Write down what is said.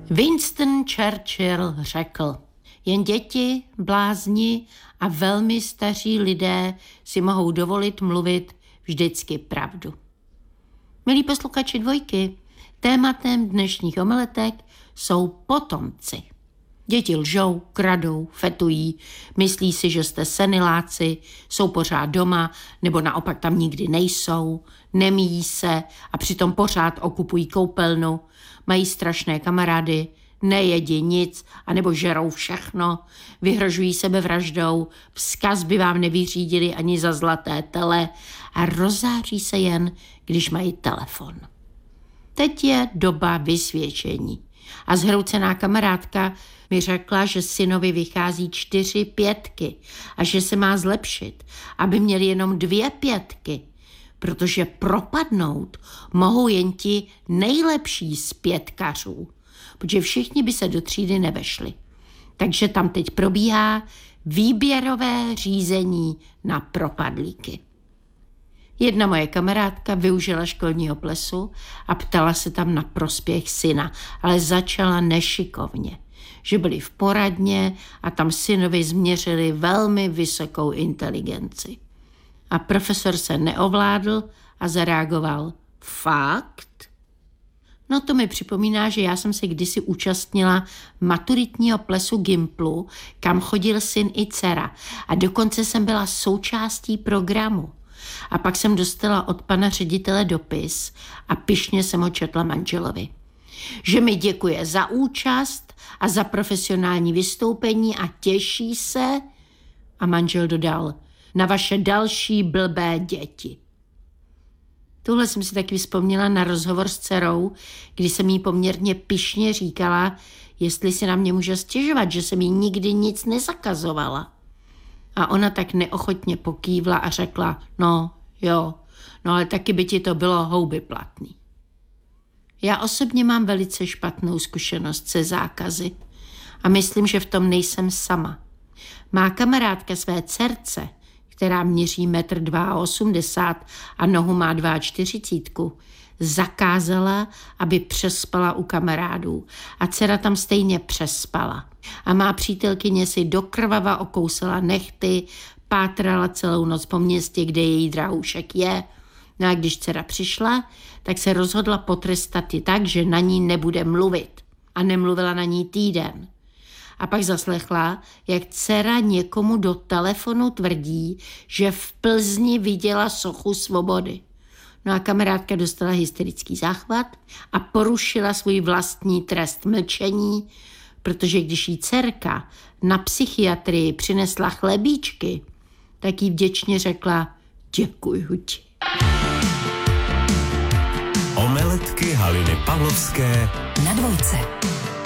Winston Churchill řekl: jen děti, blázni a velmi staří lidé si mohou dovolit mluvit vždycky pravdu. Milí posluchači Dvojky, tématem dnešních omeletek jsou potomci. Děti lžou, kradou, fetují, myslí si, že jste seniláci, jsou pořád doma, nebo naopak tam nikdy nejsou, nemíjí se a přitom pořád okupují koupelnu, mají strašné kamarády, nejedí nic, anebo žerou všechno, vyhrožují sebevraždou, vzkaz by vám nevyřídili ani za zlaté tele a rozáří se jen, když mají telefon. Teď je doba vysvědčení. A zhroucená kamarádka mi řekla, že synovi vychází 4 pětky a že se má zlepšit, aby měli jenom 2 5, protože propadnout mohou jen ti nejlepší z pětkařů, protože všichni by se do třídy nevešli. Takže tam teď probíhá výběrové řízení na propadlíky. Jedna moje kamarádka využila školního plesu a ptala se tam na prospěch syna, ale začala nešikovně, že byli v poradně a tam synovi změřili velmi vysokou inteligenci. A profesor se neovládl a zareagoval: fakt? No to mi připomíná, že já jsem se kdysi účastnila maturitního plesu Gimplu, kam chodil syn i dcera a dokonce jsem byla součástí programu. A pak jsem dostala od pana ředitele dopis a pyšně jsem ho četla manželovi, že mi děkuje za účast a za profesionální vystoupení a těší se, a manžel dodal, na vaše další blbé děti. Tuhle jsem si taky vzpomněla na rozhovor s dcerou, kdy jsem jí poměrně pyšně říkala, jestli si na mě může stěžovat, že jsem jí nikdy nic nezakazovala. A ona tak neochotně pokývla a řekla, no jo, no ale taky by ti to bylo houby platný. Já osobně mám velice špatnou zkušenost se zákazy a myslím, že v tom nejsem sama. Má kamarádka své dcerce, která měří 1,82 m a nohu má 2,40 m, zakázala, aby přespala u kamarádů a dcera tam stejně přespala. A má přítelkyně si dokrvava okousala nehty, pátrala celou noc po městě, kde její drahoušek je. No a když dcera přišla, tak se rozhodla potrestat ji tak, že na ní nebude mluvit. A nemluvila na ní týden. A pak zaslechla, jak dcera někomu do telefonu tvrdí, že v Plzni viděla sochu svobody. No a kamarádka dostala hysterický záchvat a porušila svůj vlastní trest mlčení, protože když jí dcerka na psychiatrii přinesla chlebíčky, tak jí vděčně řekla děkuju ti. Omeletky Haliny Pavlovské na Dvojce.